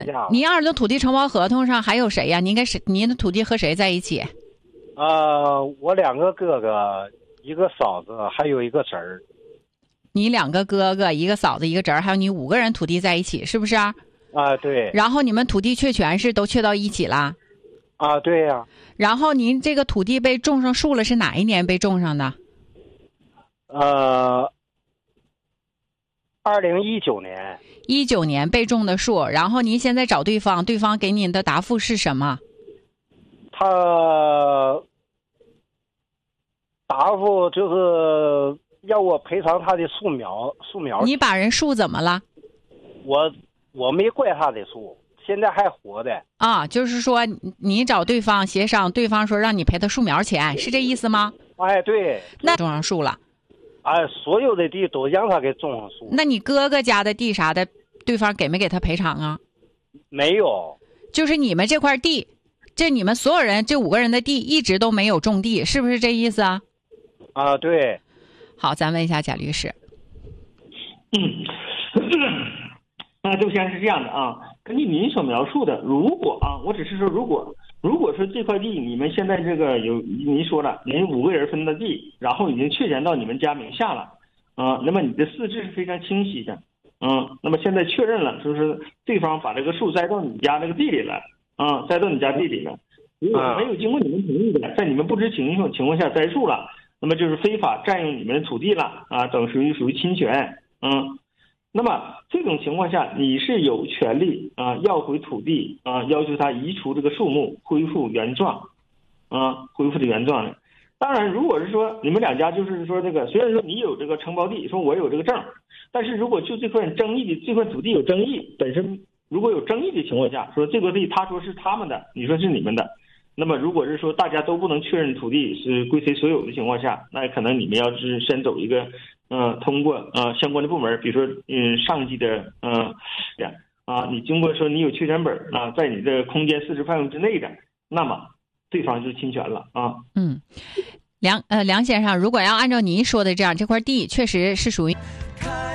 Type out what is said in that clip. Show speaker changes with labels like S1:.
S1: 您要是的土地承包合同上还有谁呀？您的土地和谁在一起？
S2: 我2个哥哥，一个嫂子，还有一个侄儿。
S1: 你2个哥哥，一个嫂子，一个侄儿，还有你5个人土地在一起，是不是？
S2: 对。
S1: 然后你们土地确权是都确到一起了？
S2: 对呀。
S1: 然后您这个土地被种上树了，是哪一年被种上的
S2: ？2019年。
S1: 19年被种的树，然后您现在找对方，对方给您的答复是什么？
S2: 他答复就是要我赔偿他的树苗。
S1: 你把人树怎么了？
S2: 我没怪他的树，现在还活的。
S1: 就是说你找对方协商，对方说让你赔他树苗钱，是这意思吗？
S2: 对。
S1: 那种上树了。
S2: 所有的地都让他给种上树。
S1: 那你哥哥家的地啥的，对方给没给他赔偿啊？
S2: 没有。
S1: 就是你们这块地，这你们所有人这5个人的地一直都没有种地，是不是这意思啊？
S2: 对。
S1: 好，咱问一下贾律师。
S3: 就先是这样的根据您所描述的，如果我只是说如果说这块地你们现在这个您说了，您5个人分的地，然后已经确认到你们家名下了，那么你的4字是非常清晰的，那么现在确认了，就是对方把这个树栽到你家那个地里了，栽到你家地里了，如果没有经过你们同意的，在你们不知情况下栽树了，那么就是非法占用你们的土地了等属于侵权，那么这种情况下，你是有权利要回土地要求他移除这个树木，恢复原状，恢复的原状的。当然，如果是说你们2家就是说这个，虽然说你有这个承包地，说我有这个证，但是如果就这块土地有争议，本身如果有争议的情况下，说这块地他说是他们的，你说是你们的，那么如果是说大家都不能确认土地是归谁所有的情况下，那可能你们要是先走一个通过相关的部门，比如说上级的你经过说你有确权本在你的空间40范围之内的，那么对方就侵权了
S1: 梁先生，如果要按照您说的这样，这块地确实是属于